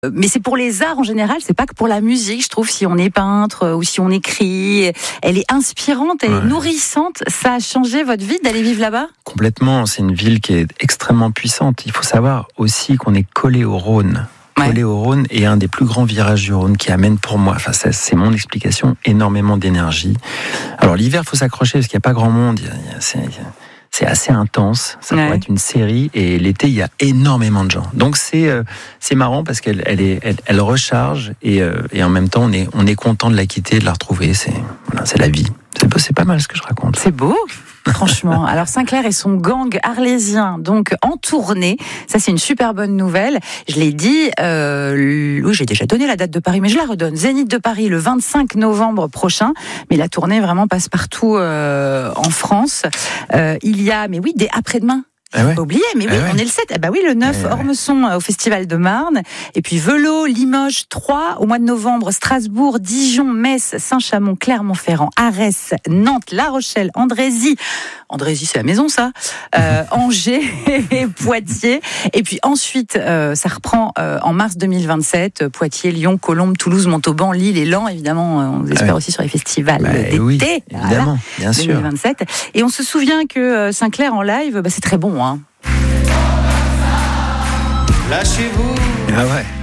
Mais c'est pour les arts en général, c'est pas que pour la musique, je trouve, si on est peintre ou si on écrit. Elle est inspirante, elle est nourrissante. Ça a changé votre vie d'aller vivre là-bas ? Complètement, c'est une ville qui est extrêmement puissante. Il faut savoir aussi qu'on est collé au Rhône. Collé au Rhône est un des plus grands virages du Rhône qui amène pour moi, enfin ça, c'est mon explication, énormément d'énergie. Alors l'hiver, il faut s'accrocher parce qu'il n'y a pas grand monde. C'est assez intense, ça pourrait être une série, et l'été il y a énormément de gens. Donc c'est marrant parce qu'elle recharge et en même temps on est content de la quitter, de la retrouver. C'est la vie. C'est pas mal ce que je raconte. C'est beau. Franchement. Alors Sinclair et son gang arlésien, donc en tournée. Ça, c'est une super bonne nouvelle. Je l'ai dit, oui, j'ai déjà donné la date de Paris, mais je la redonne. Zénith de Paris le 25 novembre prochain. Mais la tournée vraiment passe partout en France. Il y a, mais oui, dès après-demain. Pas oublié, mais oui, on est le 7. Oui, le 9, Ormesson au Festival de Marne. Et puis Velo, Limoges, Troyes. Au mois de novembre, Strasbourg, Dijon, Metz, Saint-Chamond, Clermont-Ferrand, Arès, Nantes, La Rochelle, Andrézy. Andrézy, c'est la maison, ça. Angers et Poitiers. Et puis ensuite, ça reprend en mars 2027. Poitiers, Lyon, Colombes, Toulouse, Montauban, Lille et Laon. Évidemment, on espère aussi sur les festivals d'été. Oui, évidemment, bien sûr. 2027. Et on se souvient que Sinclair en live, c'est très bon. Lâchez-vous. Ah ouais.